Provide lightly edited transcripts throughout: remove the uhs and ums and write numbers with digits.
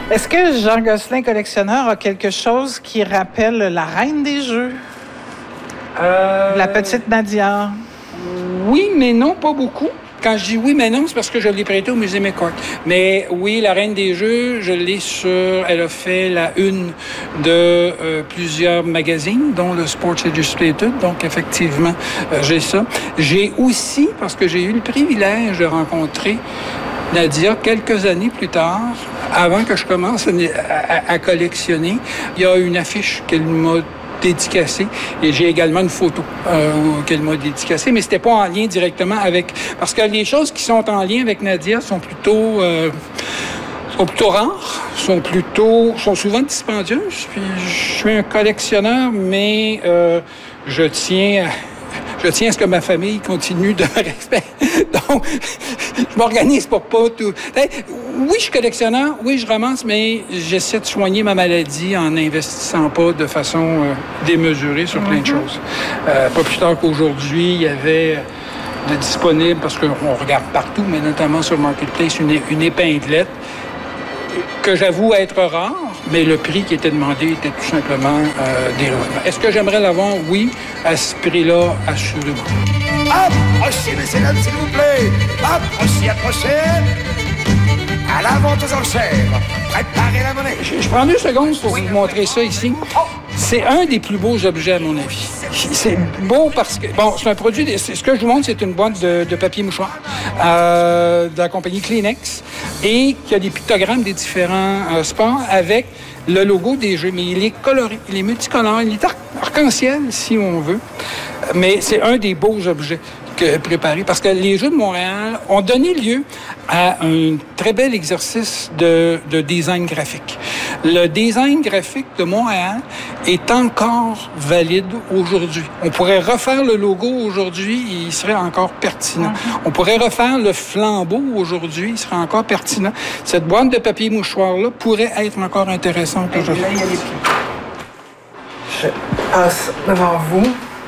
Est-ce que Jean Gosselin, collectionneur, a quelque chose qui rappelle la reine des jeux? La petite Nadia? Oui, mais non, pas beaucoup. Quand je dis oui, mais non, c'est parce que je l'ai prêté au Musée McCourt. Mais oui, la Reine des Jeux, je l'ai sur... Elle a fait la une de plusieurs magazines, dont le Sports Illustrated. Donc, effectivement, j'ai ça. J'ai aussi, parce que j'ai eu le privilège de rencontrer Nadia quelques années plus tard, avant que je commence à collectionner, il y a une affiche qu'elle m'a dédicacée et j'ai également une photo qu'elle m'a dédicacée, mais c'était pas en lien directement avec... Parce que les choses qui sont en lien avec Nadia sont plutôt rares, sont souvent dispendieuses. Puis je suis un collectionneur, mais je tiens à ce que ma famille continue de me respecter. Donc, je m'organise pour pas tout... Oui, je suis collectionneur, oui, je ramasse, mais j'essaie de soigner ma maladie en n'investissant pas de façon démesurée sur plein de choses. Pas plus tard qu'aujourd'hui, il y avait de disponible, parce qu'on regarde partout, mais notamment sur Marketplace, une épinglette que j'avoue être rare, mais le prix qui était demandé était tout simplement dérisoire. Est-ce que j'aimerais l'avoir? Oui, à ce prix-là, assurément. Approchez, messieurs, dames, s'il vous plaît. Approchez. À la vente aux enchères. Préparez la monnaie. Je prends 2 secondes pour vous montrer ça ici. C'est un des plus beaux objets, à mon avis. C'est beau parce que... Bon, c'est un produit... Ce que je vous montre, c'est une boîte de papier mouchoir de la compagnie Kleenex et qui a des pictogrammes des différents sports avec le logo des jeux. Mais il est coloré, il est multicolore, il est arc-en-ciel, si on veut. Mais c'est un des beaux objets préparés parce que les Jeux de Montréal ont donné lieu à un très bel exercice de design graphique. Le design graphique de Montréal est encore valide aujourd'hui. On pourrait refaire le logo aujourd'hui et il serait encore pertinent. On pourrait refaire le flambeau aujourd'hui, il serait encore pertinent. Cette boîte de papier mouchoir-là pourrait être encore intéressante aujourd'hui. Là, il y a les pieds. Je passe devant vous.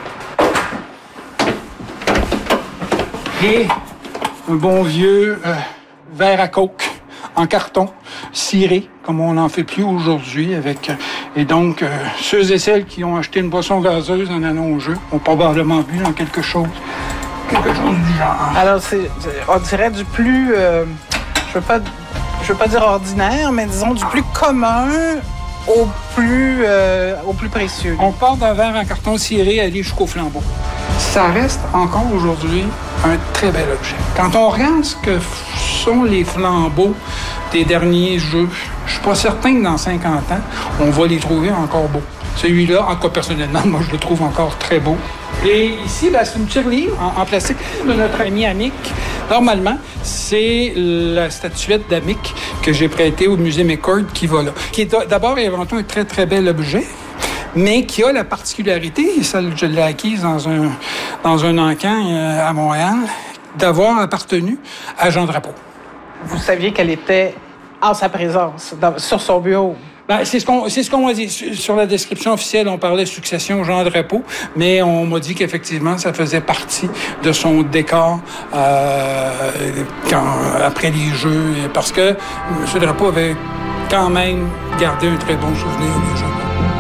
Et un bon vieux verre à coke en carton, ciré, comme on n'en fait plus aujourd'hui. Et donc, ceux et celles qui ont acheté une boisson gazeuse en allant au jeu ont probablement bu dans quelque chose du genre. Alors, on dirait du plus... je veux pas dire ordinaire, mais disons du plus commun au plus précieux. On part d'un verre en carton ciré aller jusqu'au flambeau. Ça reste encore aujourd'hui un très bel objet. Quand on regarde ce que sont les flambeaux des derniers jeux, je suis pas certain que dans 50 ans, on va les trouver encore beaux. Celui-là, en tout cas personnellement, moi je le trouve encore très beau. Et ici, c'est une tirelire en plastique de notre ami Amic. Normalement, c'est la statuette d'Amic que j'ai prêtée au musée McCourt qui va là. Qui est d'abord et avant tout un très très bel objet, mais qui a la particularité, et ça je l'ai acquise dans un encan à Montréal, d'avoir appartenu à Jean Drapeau. Vous saviez qu'elle était en sa présence, sur son bureau? C'est ce qu'on m'a dit. Sur la description officielle, on parlait succession Jean Drapeau, mais on m'a dit qu'effectivement, ça faisait partie de son décor après les Jeux, parce que M. Drapeau avait quand même gardé un très bon souvenir des Jeux.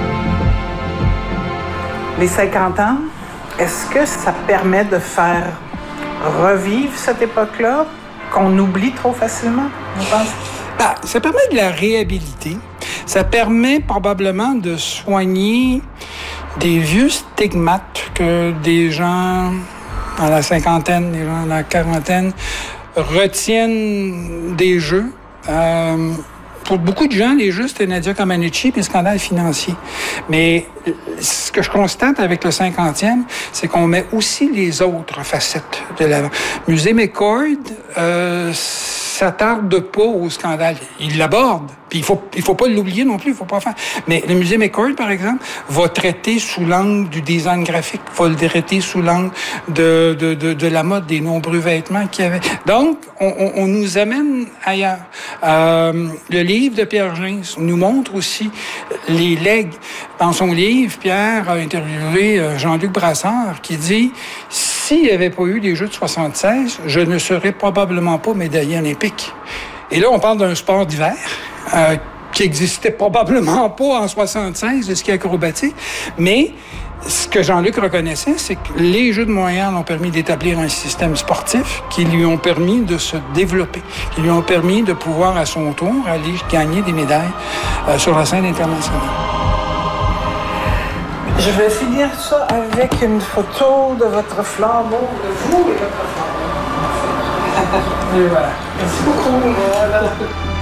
Les 50 ans, est-ce que ça permet de faire revivre cette époque-là, qu'on oublie trop facilement, vous pensez? Ça permet de la réhabiliter. Ça permet probablement de soigner des vieux stigmates que des gens à la cinquantaine, des gens à la quarantaine retiennent des Jeux. Pour beaucoup de gens, les Jeux, c'était Nadia Comaneci puis le scandale financier. Mais ce que je constate avec le 50e, c'est qu'on met aussi les autres facettes de l'avant. Musée McCourt s'attarde pas au scandale. Il l'aborde. Puis il faut pas l'oublier non plus, il faut pas faire. Mais le musée McCourt, par exemple, va traiter sous l'angle du design graphique, va le traiter sous l'angle de la mode, des nombreux vêtements qu'il y avait. Donc, on nous amène ailleurs. Le livre de Pierre Gins nous montre aussi les legs. Dans son livre, Pierre a interviewé Jean-Luc Brassard qui dit « S'il n'y avait pas eu les Jeux de 76, je ne serais probablement pas médaillé olympique. » Et là, on parle d'un sport d'hiver qui n'existait probablement pas en 76, le ski acrobatique, mais ce que Jean-Luc reconnaissait, c'est que les Jeux de Montréal ont permis d'établir un système sportif qui lui ont permis de se développer, qui lui ont permis de pouvoir, à son tour, aller gagner des médailles sur la scène internationale. Je vais finir ça avec une photo de votre flambeau, de vous et votre flambeau. Et voilà. Merci beaucoup. Voilà.